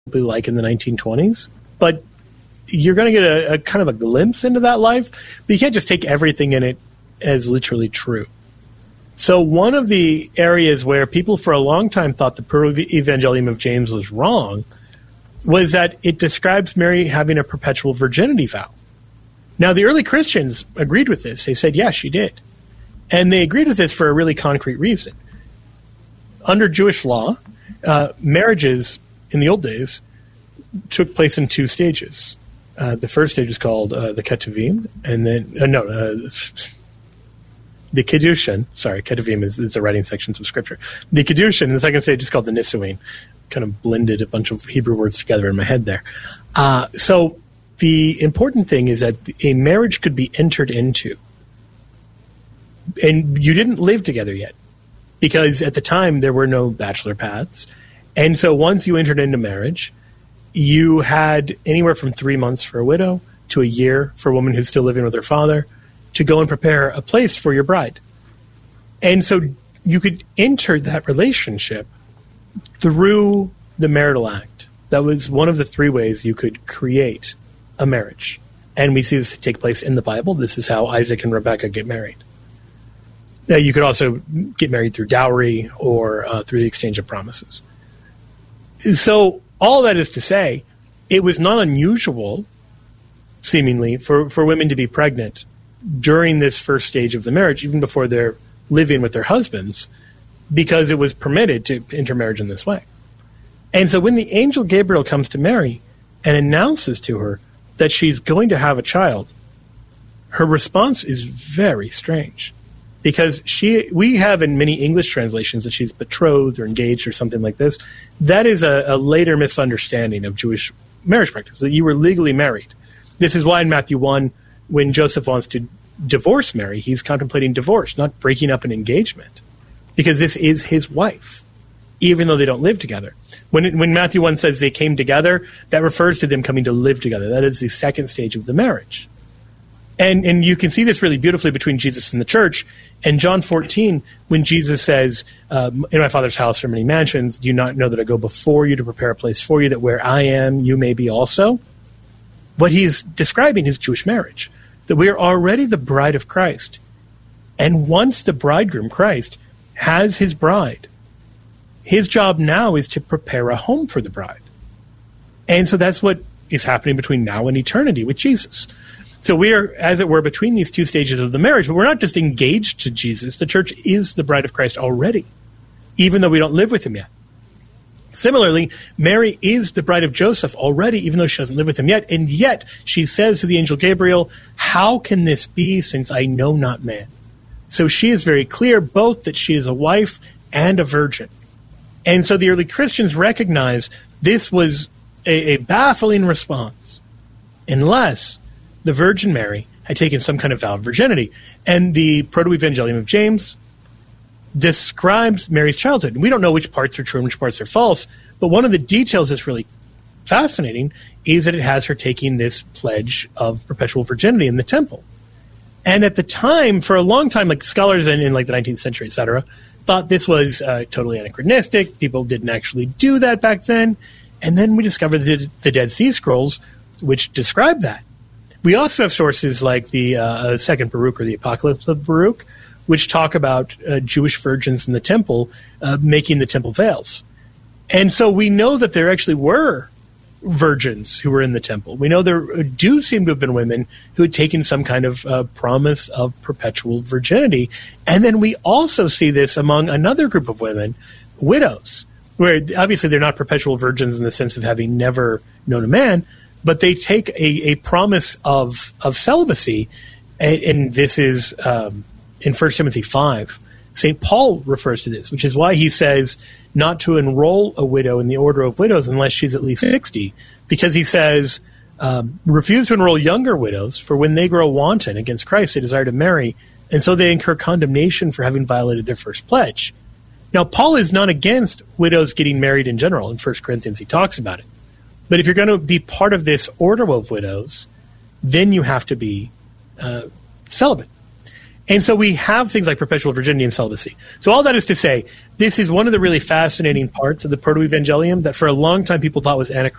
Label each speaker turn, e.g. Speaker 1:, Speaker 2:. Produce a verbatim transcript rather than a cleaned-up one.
Speaker 1: be like in the nineteen twenties. But you're going to get a, a kind of a glimpse into that life, but you can't just take everything in it as literally true. So one of the areas where people for a long time thought the Proto-Evangelium of James was wrong was that it describes Mary having a perpetual virginity vow. Now, the early Christians agreed with this. They said, yes, she did. And they agreed with this for a really concrete reason. Under Jewish law, uh, marriages in the old days took place in two stages. Uh, the first stage is called uh, the Ketuvim, and then, uh, no, uh, the Kiddushin. Sorry, Ketuvim is, is the writing sections of Scripture. The Kiddushin, and the second stage is called the Nisuin. Kind of blended a bunch of Hebrew words together in my head there. Uh, so the important thing is that a marriage could be entered into, and you didn't live together yet, because at the time there were no bachelor paths. And so once you entered into marriage, you had anywhere from three months for a widow to a year for a woman who's still living with her father to go and prepare a place for your bride. And so you could enter that relationship through the marital act. That was one of the three ways you could create a marriage. And we see this take place in the Bible. This is how Isaac and Rebekah get married. Now, you could also get married through dowry or uh, through the exchange of promises. So all that is to say, it was not unusual, seemingly, for, for women to be pregnant during this first stage of the marriage, even before they're living with their husbands, because it was permitted to intermarriage in this way. And so when the angel Gabriel comes to Mary and announces to her that she's going to have a child, her response is very strange. Because she, we have in many English translations that she's betrothed or engaged or something like this. That is a, a later misunderstanding of Jewish marriage practice, that you were legally married. This is why in Matthew one, when Joseph wants to divorce Mary, he's contemplating divorce, not breaking up an engagement, because this is his wife, even though they don't live together. When, it, when Matthew one says they came together, that refers to them coming to live together. That is the second stage of the marriage. And and you can see this really beautifully between Jesus and the church. In John fourteen, when Jesus says, um, in my Father's house are many mansions, do you not know that I go before you to prepare a place for you, that where I am, you may be also? What he's describing is Jewish marriage, that we are already the bride of Christ. And once the bridegroom, Christ, has his bride, his job now is to prepare a home for the bride. And so that's what is happening between now and eternity with Jesus. So we are, as it were, between these two stages of the marriage, but we're not just engaged to Jesus. The church is the bride of Christ already, even though we don't live with him yet. Similarly, Mary is the bride of Joseph already, even though she doesn't live with him yet. And yet she says to the angel Gabriel, how can this be since I know not man? So she is very clear both that she is a wife and a virgin. And so the early Christians recognize this was a, a baffling response, unless the Virgin Mary had taken some kind of vow of virginity. And the Proto-Evangelium of James describes Mary's childhood. We don't know which parts are true and which parts are false, but one of the details that's really fascinating is that it has her taking this pledge of perpetual virginity in the temple. And at the time, for a long time, like scholars in, in like the nineteenth century, et cetera, thought this was uh, totally anachronistic. People didn't actually do that back then. And then we discovered the, the Dead Sea Scrolls, which describe that. We also have sources like the uh, Second Baruch or the Apocalypse of Baruch, which talk about uh, Jewish virgins in the temple uh, making the temple veils. And so we know that there actually were virgins who were in the temple. We know there do seem to have been women who had taken some kind of uh, promise of perpetual virginity. And then we also see this among another group of women, widows, where obviously they're not perpetual virgins in the sense of having never known a man, but they take a, a promise of of celibacy, and, and this is um, in First Timothy five. Saint Paul refers to this, which is why he says not to enroll a widow in the order of widows unless she's at least sixty, because he says, um, refuse to enroll younger widows, for when they grow wanton against Christ, they desire to marry, and so they incur condemnation for having violated their first pledge. Now, Paul is not against widows getting married in general. In First Corinthians, he talks about it. But if you're going to be part of this order of widows, then you have to be uh, celibate. And so we have things like perpetual virginity and celibacy. So all that is to say, this is one of the really fascinating parts of the Proto-Evangelium that for a long time people thought was anachronistic.